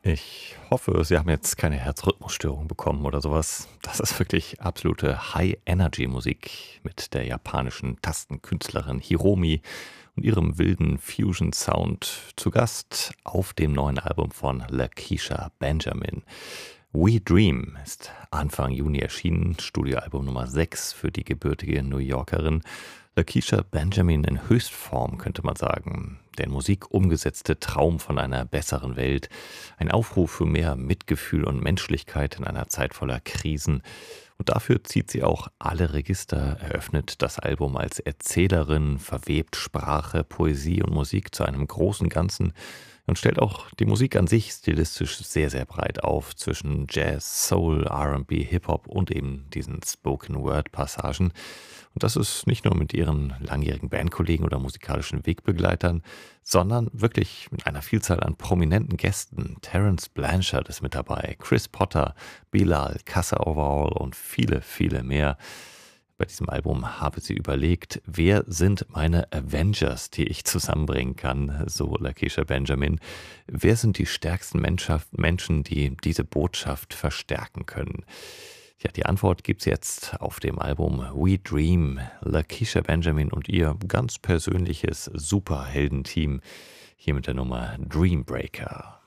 Ich hoffe, Sie haben jetzt keine Herzrhythmusstörung bekommen oder sowas. Das ist wirklich absolute High-Energy-Musik mit der japanischen Tastenkünstlerin Hiromi und ihrem wilden Fusion-Sound zu Gast auf dem neuen Album von Lakeisha Benjamin. We Dream ist Anfang Juni erschienen, Studioalbum Nummer 6 für die gebürtige New Yorkerin. Lakeisha Benjamin in Höchstform, könnte man sagen. Der in Musik umgesetzte Traum von einer besseren Welt. Ein Aufruf für mehr Mitgefühl und Menschlichkeit in einer Zeit voller Krisen. Und dafür zieht sie auch alle Register, eröffnet das Album als Erzählerin, verwebt Sprache, Poesie und Musik zu einem großen Ganzen und stellt auch die Musik an sich stilistisch sehr, sehr breit auf zwischen Jazz, Soul, R&B, Hip-Hop und eben diesen Spoken-Word-Passagen. Und das ist nicht nur mit ihren langjährigen Bandkollegen oder musikalischen Wegbegleitern, sondern wirklich mit einer Vielzahl an prominenten Gästen. Terence Blanchard ist mit dabei, Chris Potter, Bilal, Kassa Overall und viele, viele mehr. Bei diesem Album habe sie überlegt, wer sind meine Avengers, die ich zusammenbringen kann, so Lakeisha Benjamin. Wer sind die stärksten Menschen, die diese Botschaft verstärken können? Ja, die Antwort gibt's jetzt auf dem Album We Dream. Lakeisha Benjamin und ihr ganz persönliches Superheldenteam hier mit der Nummer Dreambreaker.